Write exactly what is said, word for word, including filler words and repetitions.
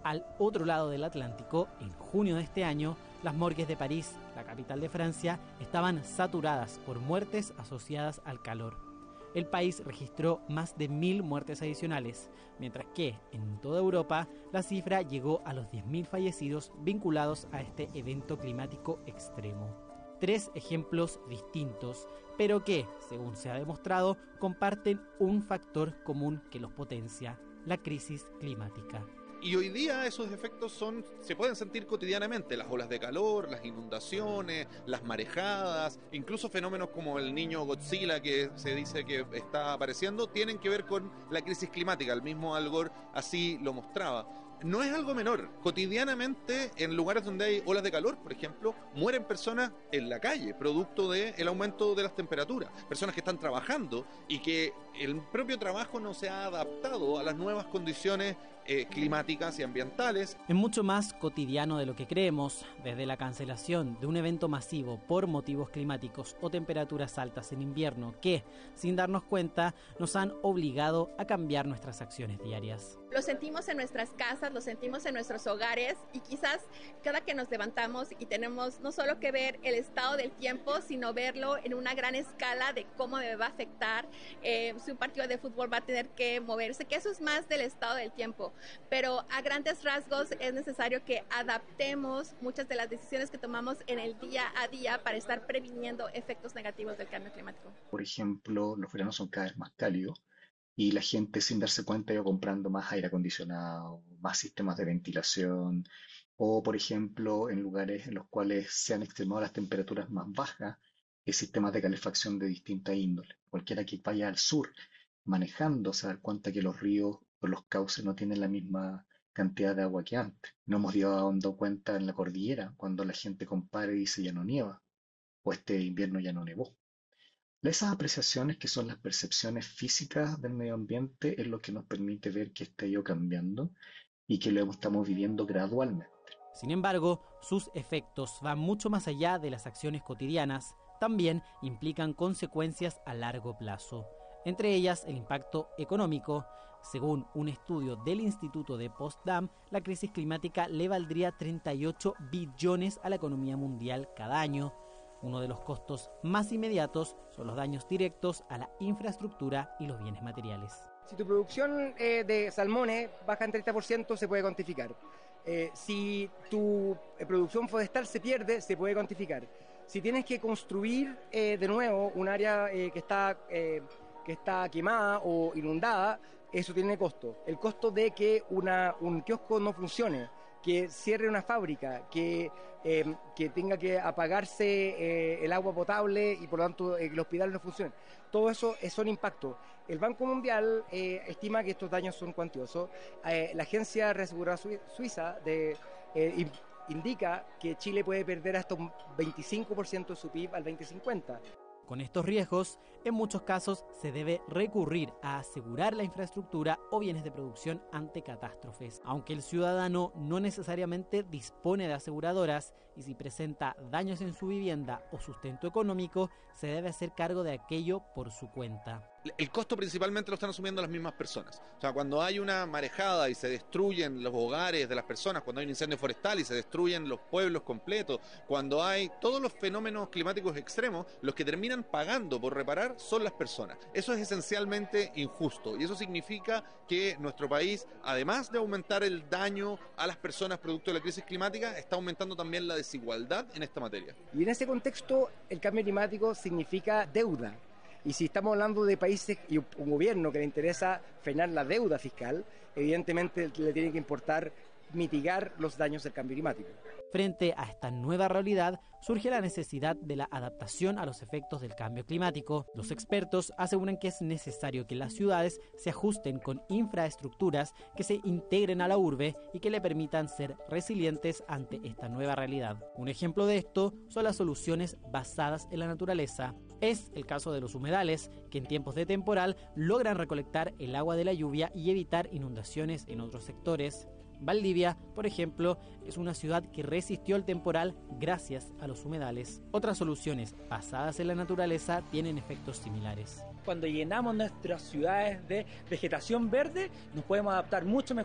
Al otro lado del Atlántico, en junio de este año, las morgues de París, la capital de Francia, estaban saturadas por muertes asociadas al calor. El país registró más de mil muertes adicionales, mientras que en toda Europa la cifra llegó a los diez mil fallecidos vinculados a este evento climático extremo. Tres ejemplos distintos, pero que, según se ha demostrado, comparten un factor común que los potencia: la crisis climática. Y hoy día esos efectos son, se pueden sentir cotidianamente: las olas de calor, las inundaciones, las marejadas, incluso fenómenos como el niño Godzilla que se dice que está apareciendo, tienen que ver con la crisis climática. El mismo Al Gore así lo mostraba. No es algo menor. Cotidianamente, en lugares donde hay olas de calor, por ejemplo, mueren personas en la calle, producto del aumento de las temperaturas. Personas que están trabajando y que el propio trabajo no se ha adaptado a las nuevas condiciones eh, climáticas y ambientales. Es mucho más cotidiano de lo que creemos, desde la cancelación de un evento masivo por motivos climáticos o temperaturas altas en invierno que, sin darnos cuenta, nos han obligado a cambiar nuestras acciones diarias. Lo sentimos en nuestras casas, lo sentimos en nuestros hogares, y quizás cada que nos levantamos y tenemos no solo que ver el estado del tiempo, sino verlo en una gran escala de cómo me va a afectar, eh, si un partido de fútbol va a tener que moverse, que eso es más del estado del tiempo, pero a grandes rasgos es necesario que adaptemos muchas de las decisiones que tomamos en el día a día para estar previniendo efectos negativos del cambio climático. Por ejemplo, los veranos son cada vez más cálidos y la gente, sin darse cuenta, iba comprando más aire acondicionado, más sistemas de ventilación, o por ejemplo, en lugares en los cuales se han extremado las temperaturas más bajas, eh, sistemas de calefacción de distinta índole. Cualquiera que vaya al sur manejando se da cuenta que los ríos o los cauces no tienen la misma cantidad de agua que antes. No hemos dado cuenta en la cordillera, cuando la gente compara y dice ya no nieva, o este invierno ya no nevó. Esas apreciaciones, que son las percepciones físicas del medio ambiente, es lo que nos permite ver que está ido cambiando y que lo estamos viviendo gradualmente. Sin embargo, sus efectos van mucho más allá de las acciones cotidianas. También implican consecuencias a largo plazo, entre ellas el impacto económico. Según un estudio del Instituto de Potsdam, la crisis climática le valdría treinta y ocho billones a la economía mundial cada año. Uno de los costos más inmediatos son los daños directos a la infraestructura y los bienes materiales. Si tu producción eh, de salmones baja en treinta por ciento, se puede cuantificar. Eh, si tu eh, producción forestal se pierde, se puede cuantificar. Si tienes que construir eh, de nuevo un área eh, que está, eh, que está quemada o inundada, eso tiene costo. El costo de que una, un kiosco no funcione, que cierre una fábrica, que, eh, que tenga que apagarse eh, el agua potable y por lo tanto eh, que el hospital no funcione. Todo eso eh, son impactos. El Banco Mundial eh, estima que estos daños son cuantiosos. Eh, la agencia reaseguradora suiza de, eh, indica que Chile puede perder hasta un veinticinco por ciento de su P I B al veinte cincuenta. Con estos riesgos, en muchos casos se debe recurrir a asegurar la infraestructura o bienes de producción ante catástrofes. Aunque el ciudadano no necesariamente dispone de aseguradoras y si presenta daños en su vivienda o sustento económico, se debe hacer cargo de aquello por su cuenta. El costo principalmente lo están asumiendo las mismas personas. O sea, cuando hay una marejada y se destruyen los hogares de las personas, cuando hay un incendio forestal y se destruyen los pueblos completos, cuando hay todos los fenómenos climáticos extremos, los que terminan pagando por reparar son las personas. Eso es esencialmente injusto y eso significa que nuestro país, además de aumentar el daño a las personas producto de la crisis climática, está aumentando también la desigualdad en esta materia. Y en ese contexto, el cambio climático significa deuda. Y si estamos hablando de países y un gobierno que le interesa frenar la deuda fiscal, evidentemente le tiene que importar mitigar los daños del cambio climático. Frente a esta nueva realidad, surge la necesidad de la adaptación a los efectos del cambio climático. Los expertos aseguran que es necesario que las ciudades se ajusten con infraestructuras que se integren a la urbe y que le permitan ser resilientes ante esta nueva realidad. Un ejemplo de esto son las soluciones basadas en la naturaleza. Es el caso de los humedales, que en tiempos de temporal logran recolectar el agua de la lluvia y evitar inundaciones en otros sectores. Valdivia, por ejemplo, es una ciudad que resistió el temporal gracias a los humedales. Otras soluciones basadas en la naturaleza tienen efectos similares. Cuando llenamos nuestras ciudades de vegetación verde, nos podemos adaptar mucho mejor